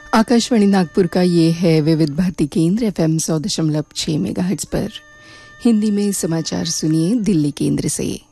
आकाशवाणी नागपुर का ये है विविध भारती केंद्र FM 100.6 मेगाहर्ट्ज पर। हिंदी में समाचार सुनिए दिल्ली केंद्र से।